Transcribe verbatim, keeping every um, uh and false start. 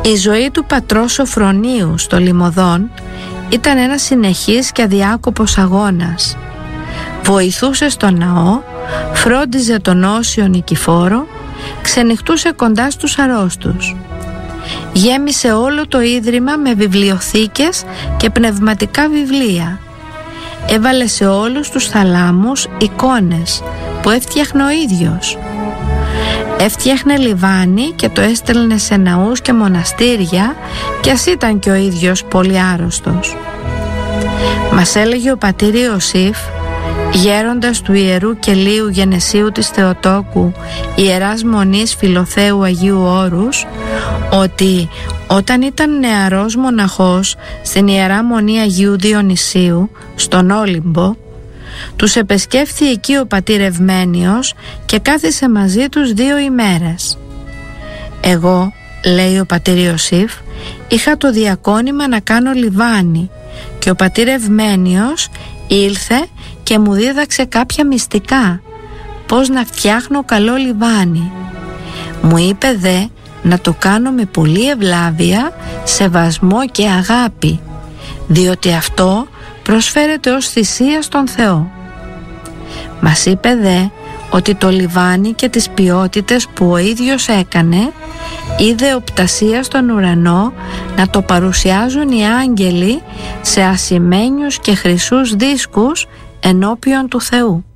Η ζωή του πατρός Σοφρονίου στο Λιμωδόν ήταν ένας συνεχής και αδιάκοπος αγώνας. Βοηθούσε στον ναό, φρόντιζε τον όσιο Νικηφόρο, ξενυχτούσε κοντά στους αρρώστους. Γέμισε όλο το ίδρυμα με βιβλιοθήκες και πνευματικά βιβλία. Έβαλε σε όλους τους θαλάμους εικόνες που έφτιαχνε ο ίδιος. Έφτιαχνε λιβάνι και το έστελνε σε ναούς και μοναστήρια, κι ας ήταν και ο ίδιος πολύ άρρωστος. Μας έλεγε ο πατήρ Ιωσήφ, γέροντας του Ιερού Κελίου Γενεσίου της Θεοτόκου, Ιεράς Μονής Φιλοθέου Αγίου Όρους, ότι όταν ήταν νεαρός μοναχός στην Ιερά Μονή Αγίου Διονυσίου στον Όλυμπο, τους επεσκέφθη εκεί ο πατήρ Ευμένιος και κάθισε μαζί τους δύο ημέρες. Εγώ, λέει ο πατήρ Ιωσήφ, είχα το διακόνημα να κάνω λιβάνι και ο πατήρ Ευμένιος ήλθε και μου δίδαξε κάποια μυστικά, πώς να φτιάχνω καλό λιβάνι. Μου είπε δε να το κάνω με πολύ ευλάβεια, σεβασμό και αγάπη, διότι αυτό προσφέρεται ως θυσία στον Θεό. Μας είπε δε ότι το λιβάνι και τις ποιότητες που ο ίδιος έκανε είδε οπτασία στον ουρανό να το παρουσιάζουν οι άγγελοι σε ασημένιους και χρυσούς δίσκους ενώπιον του Θεού.